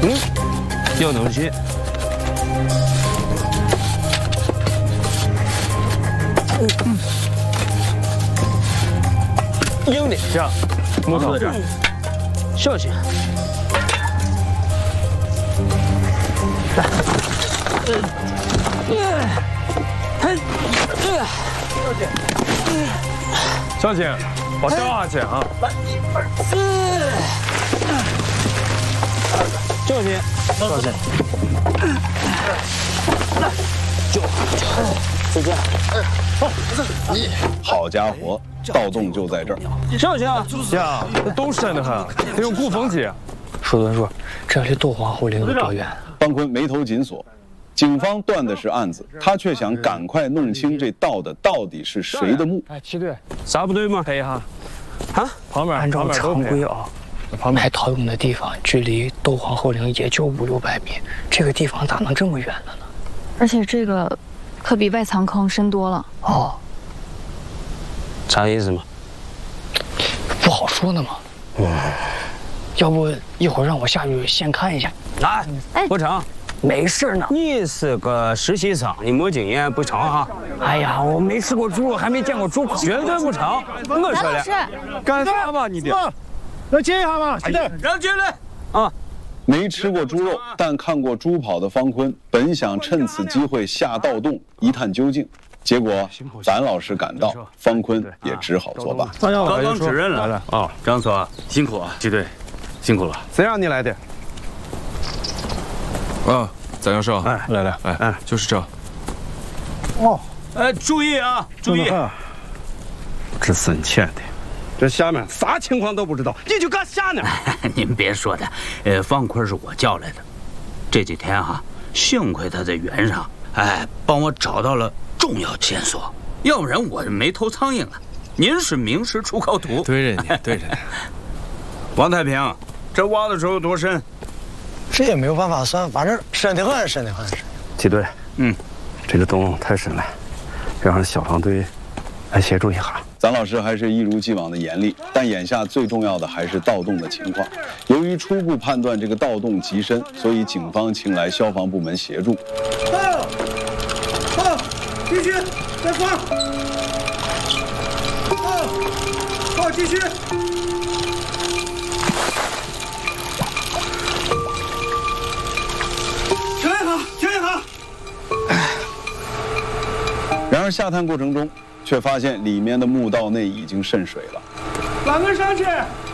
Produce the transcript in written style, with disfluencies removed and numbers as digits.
有东西。有的，这样，木头在这儿，小心。 小心，别掉下去啊！ 小心，小心。就这样。 好家伙，盗洞就在这儿。 小心啊！ 呀，这洞深得很，得用鼓风机。 树墩说：“这离窦皇后陵有多远？” 方坤眉头紧锁，警方断的是案子，他却想赶快弄清这盗的到底是谁的墓。 哎，齐队， 啥部队吗？ 陪一下。 啊， 旁边， 按照常规啊，埋陶俑的地方距离窦皇后陵也就500-600米，这个地方咋能这么远了呢？ 而且这个可比外藏坑深多了。 哦， 啥意思嘛？ 不好说呢嘛。要不一会儿让我下去先看一下。 哎，不成， 没事呢。 你是个实习生，你没经验不成啊？ 哎呀，我没吃过猪肉，还没见过猪跑， 绝对不成。我说了， 干啥吧你的？能进一下吗？齐队， 让进来啊！ 没吃过猪肉，但看过猪跑的方坤，本想趁此机会下盗洞一探究竟，结果咱老师赶到，方坤也只好作罢。 刚刚指认了啊，张所辛苦啊，齐队，辛苦了。 谁让你来的？ 啊，咱教授， 哎，来， 哎，就是这。 哦， 哎，注意啊，注意！ 这深浅的。这下面啥情况都不知道，你就干下呢？ 您别说的，方坤是我叫来的。这几天哈，幸亏他在原上，帮我找到了重要线索，要不然我没头苍蝇了。您是名师出考徒， 对着你，对着你。 王太平，这挖的时候有多深？ 这也没有办法算，反正深得很，深得很。 齐队，这个洞太深了，让消防队来协助一下。 咱老师还是一如既往的严厉，但眼下最重要的还是盗洞的情况。由于初步判断这个盗洞极深，所以警方请来消防部门协助。 好，继续，再放。好，继续。停一下。 然而下探过程中，却发现里面的墓道内已经渗水了。 两个上去，